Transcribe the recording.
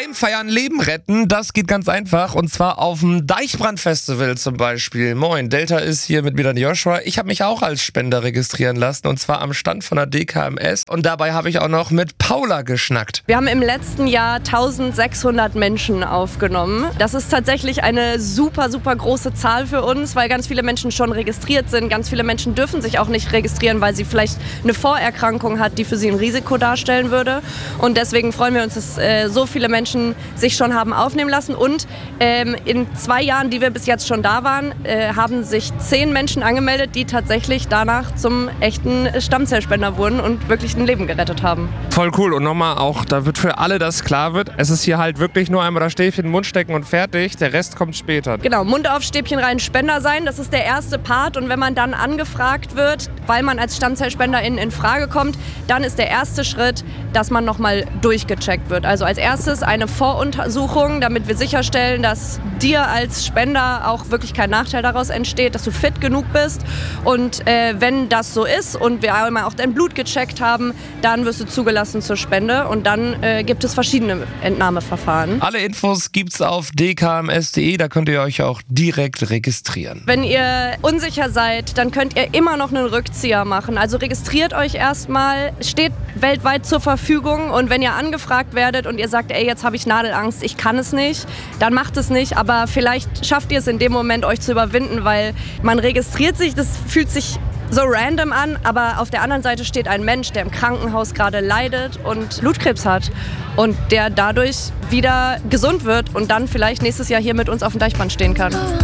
Leben feiern, Leben retten, das geht ganz einfach. Und zwar auf dem Deichbrand-Festival zum Beispiel. Moin, Delta ist hier mit mir dann Joshua. Ich habe mich auch als Spender registrieren lassen und zwar am Stand von der DKMS. Und dabei habe ich auch noch mit Paula geschnackt. Wir haben im letzten Jahr 1600 Menschen aufgenommen. Das ist tatsächlich eine super große Zahl für uns, weil ganz viele Menschen schon registriert sind. Ganz viele Menschen dürfen sich auch nicht registrieren, weil sie vielleicht eine Vorerkrankung hat, die für sie ein Risiko darstellen würde. Und deswegen freuen wir uns, dass so viele Menschen sich schon haben aufnehmen lassen. Und in 2 Jahren, die wir bis jetzt schon da waren, haben sich 10 Menschen angemeldet, die tatsächlich danach zum echten Stammzellspender wurden und wirklich ein Leben gerettet haben. Voll cool. Und nochmal auch, da wird für alle das klar wird, es ist hier halt wirklich nur einmal das Stäbchen in den Mund stecken und fertig. Der Rest kommt später. Genau, Mund auf, Stäbchen rein, Spender sein, das ist der erste Part. Und wenn man dann angefragt wird, weil man als Stammzellspenderin in Frage kommt, dann ist der erste Schritt, dass man nochmal durchgecheckt wird. Also als erstes eine Voruntersuchung, damit wir sicherstellen, dass dir als Spender auch wirklich kein Nachteil daraus entsteht, dass du fit genug bist. Und wenn das so ist und wir einmal auch dein Blut gecheckt haben, dann wirst du zugelassen zur Spende und dann gibt es verschiedene Entnahmeverfahren. Alle Infos gibt's auf dkms.de, da könnt ihr euch auch direkt registrieren. Wenn ihr unsicher seid, dann könnt ihr immer noch einen Rückzieher machen. Also registriert euch erstmal, steht weltweit zur Verfügung und wenn ihr angefragt werdet und ihr sagt, ey, jetzt habe ich Nadelangst, ich kann es nicht, dann macht es nicht, aber vielleicht schafft ihr es in dem Moment, euch zu überwinden, weil man registriert sich, das fühlt sich so random an, aber auf der anderen Seite steht ein Mensch, der im Krankenhaus gerade leidet und Blutkrebs hat und der dadurch wieder gesund wird und dann vielleicht nächstes Jahr hier mit uns auf dem Deichbrand stehen kann.